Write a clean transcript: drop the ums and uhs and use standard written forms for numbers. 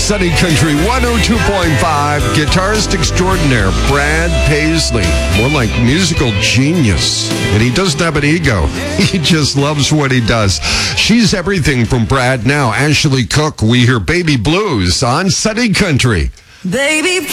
Sunny Country 102.5. Guitarist extraordinaire Brad Paisley. More like musical genius. And he doesn't have an ego. He just loves what he does. She's everything from Brad now. Ashley Cook. We hear Baby Blues on Sunny Country. Baby